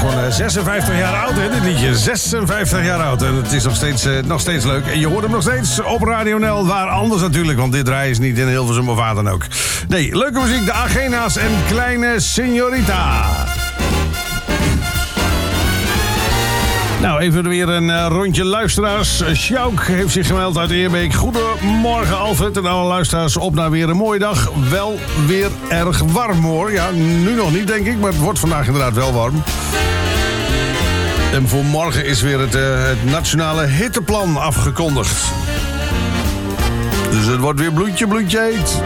gewoon 56 jaar oud, hè, dit liedje. 56 jaar oud. En het is nog steeds leuk. En je hoort hem nog steeds op Radio NL. Waar anders natuurlijk, want dit draaien is niet in Hilversum of waar dan ook. Nee, leuke muziek. De Agena's en Kleine Señorita. Nou, even weer een rondje luisteraars. Sjouk heeft zich gemeld uit Eerbeek. Goedemorgen, Alfred en alle luisteraars. Op naar weer een mooie dag. Wel weer erg warm, hoor. Ja, nu nog niet, denk ik, maar het wordt vandaag inderdaad wel warm. En voor morgen is weer het nationale hitteplan afgekondigd. Dus het wordt weer bloedje heet.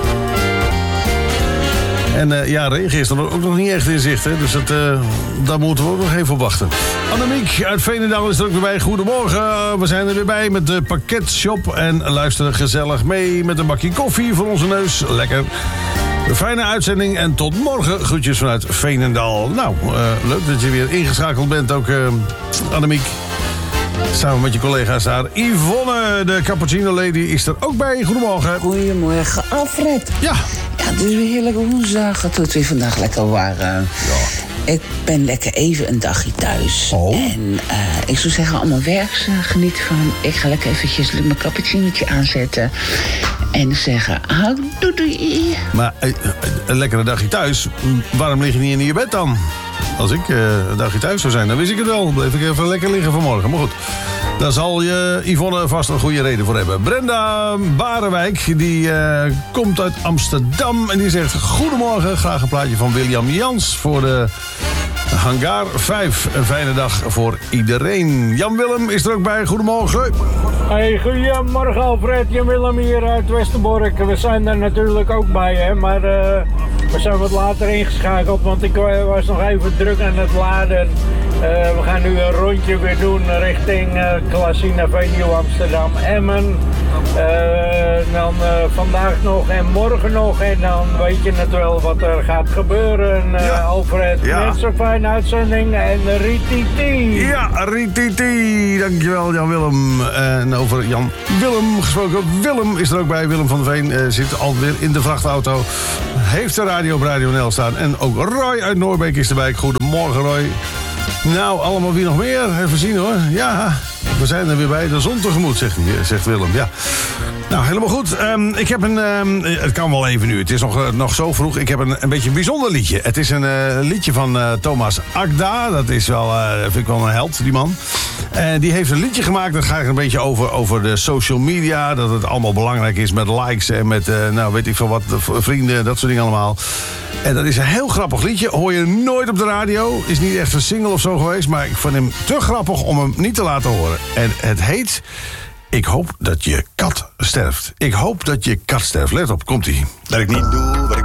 En ja, regen is er ook nog niet echt in zicht, hè? Dus daar moeten we ook nog even op wachten. Annemiek uit Veenendaal is er ook weer bij. Goedemorgen, we zijn er weer bij met de pakketshop. En luisteren gezellig mee met een bakje koffie voor onze neus. Lekker. Een fijne uitzending en tot morgen. Groetjes vanuit Veenendaal. Nou, leuk dat je weer ingeschakeld bent ook, Annemiek. Samen met je collega's daar. Yvonne, de cappuccino lady, is er ook bij. Goedemorgen. Goedemorgen, Alfred. Ja. Ja, het is weer heerlijk woensdag. Het wordt weer vandaag lekker warm. Ja. Ik ben lekker even een dagje thuis. Oh. En ik zou zeggen, allemaal werks genieten van. Ik ga lekker eventjes mijn cappuccinootje aanzetten. En zeggen, doei. Maar een lekkere dagje thuis. Waarom lig je niet in je bed dan? Als ik een dagje thuis zou zijn, dan wist ik het wel. Dan bleef ik even lekker liggen vanmorgen. Maar goed, daar zal je Yvonne vast een goede reden voor hebben. Brenda Barewijk, die komt uit Amsterdam. En die zegt, goedemorgen, graag een plaatje van William Jans voor de Hangar 5. Een fijne dag voor iedereen. Jan Willem is er ook bij. Goedemorgen. Hey, goedemorgen Alfred. Jan Willem hier uit Westerbork. We zijn er natuurlijk ook bij, hè. Maar we zijn wat later ingeschakeld, want ik was nog even druk aan het laden. We gaan nu een rondje weer doen richting Casino Venue Amsterdam Emmen. Dan vandaag nog en morgen nog. En dan weet je net wel wat er gaat gebeuren. Alfred, net zo'n fijne uitzending. En Rititi. Ja, Rititi. Dankjewel, Jan Willem. En over Jan Willem gesproken. Willem is er ook bij. Willem van Veen zit alweer in de vrachtauto. Heeft de radio op Radio NL staan. En ook Roy uit Noorbeek is erbij. Goedemorgen, Roy. Nou, allemaal wie nog meer? Even zien, hoor. Ja, we zijn er weer bij. De zon tegemoet, zegt Willem. Ja. Nou, helemaal goed. Ik heb het kan wel even nu. Het is nog zo vroeg. Ik heb een beetje een bijzonder liedje. Het is een liedje van Thomas Akda. Dat is wel, vind ik wel een held, die man. Die heeft een liedje gemaakt. Dat gaat een beetje over de social media. Dat het allemaal belangrijk is met likes en met, weet ik veel wat, vrienden, dat soort dingen allemaal. En dat is een heel grappig liedje. Hoor je nooit op de radio. Is niet echt een single of zo geweest. Maar ik vond hem te grappig om hem niet te laten horen. En het heet... Ik hoop dat je kat sterft. Ik hoop dat je kat sterft. Let op, komt-ie. Dat ik niet doe wat ik